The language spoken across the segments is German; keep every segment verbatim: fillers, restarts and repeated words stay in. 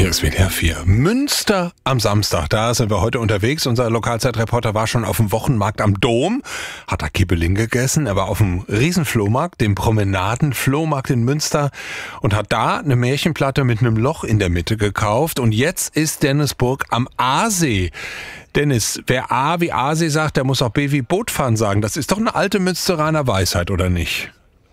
Hier ist W D R vier. Münster am Samstag, da sind wir heute unterwegs. Unser Lokalzeitreporter war schon auf dem Wochenmarkt am Dom, hat da Kibbeling gegessen. Er war auf dem Riesenflohmarkt, dem Promenaden-Flohmarkt in Münster und hat da eine Märchenplatte mit einem Loch in der Mitte gekauft. Und jetzt ist Dennisburg am Aasee. Dennis, wer A wie Aasee sagt, der muss auch B wie Bootfahren sagen. Das ist doch eine alte Münsteraner Weisheit, oder nicht?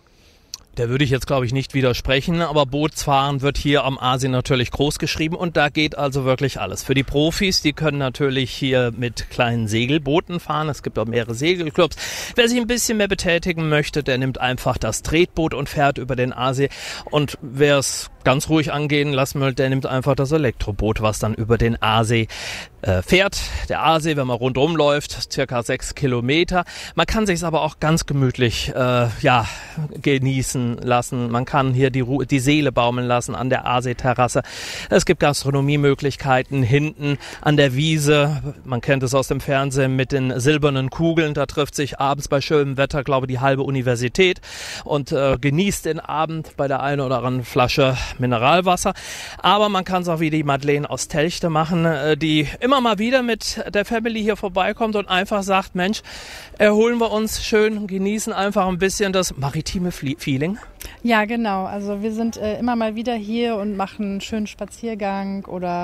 Da würde ich jetzt, glaube ich, nicht widersprechen, aber Bootsfahren wird hier am Aasee natürlich groß geschrieben und da geht also wirklich alles. Für die Profis, die können natürlich hier mit kleinen Segelbooten fahren, es gibt auch mehrere Segelclubs. Wer sich ein bisschen mehr betätigen möchte, der nimmt einfach das Tretboot und fährt über den Aasee, und wer es ganz ruhig angehen lassen will, der nimmt einfach das Elektroboot, was dann über den Aasee äh, fährt. Der Aasee, wenn man rundum läuft, circa sechs Kilometer. Man kann sich es aber auch ganz gemütlich äh, ja, genießen lassen. Man kann hier die, Ru- die Seele baumeln lassen an der Aasee-Terrasse. Es gibt Gastronomiemöglichkeiten hinten an der Wiese. Man kennt es aus dem Fernsehen mit den silbernen Kugeln. Da trifft sich abends bei schönem Wetter, glaube ich, die halbe Universität und äh, genießt den Abend bei der einen oder anderen Flasche Mineralwasser. Aber man kann es auch wie die Madeleine aus Telchte machen, äh, die immer mal wieder mit der Family hier vorbeikommt und einfach sagt, Mensch, erholen wir uns schön, genießen einfach ein bisschen das maritime Feeling. Ja, genau. Also wir sind äh, immer mal wieder hier und machen einen schönen Spaziergang oder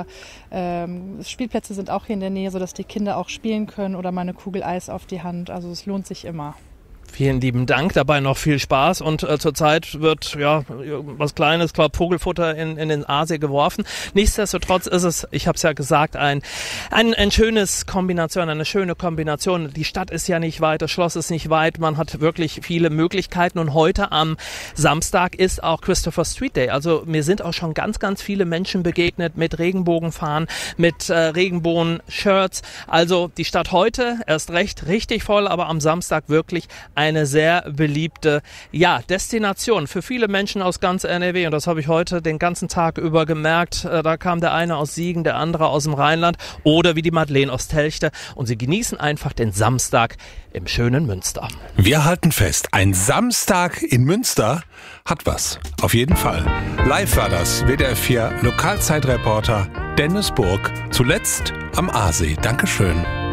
ähm, Spielplätze sind auch hier in der Nähe, sodass die Kinder auch spielen können oder mal eine Kugel Eis auf die Hand. Also es lohnt sich immer. Vielen lieben Dank, dabei noch viel Spaß und äh, zurzeit wird ja was Kleines, glaube Vogelfutter in, in den Aasee geworfen. Nichtsdestotrotz ist es, ich habe es ja gesagt, ein, ein ein schönes Kombination, eine schöne Kombination. Die Stadt ist ja nicht weit, das Schloss ist nicht weit, man hat wirklich viele Möglichkeiten und heute am Samstag ist auch Christopher Street Day. Also mir sind auch schon ganz, ganz viele Menschen begegnet mit Regenbogenfahren, mit äh, Regenbogen-Shirts. Also die Stadt heute erst recht richtig voll, aber am Samstag wirklich eine sehr beliebte ja, Destination für viele Menschen aus ganz N R W. Und das habe ich heute den ganzen Tag über gemerkt. Da kam der eine aus Siegen, der andere aus dem Rheinland oder wie die Madeleine aus Telchte. Und sie genießen einfach den Samstag im schönen Münster. Wir halten fest, ein Samstag in Münster hat was. Auf jeden Fall. Live war das W D R vier Lokalzeitreporter Dennis Burg. Zuletzt am Aasee. Dankeschön.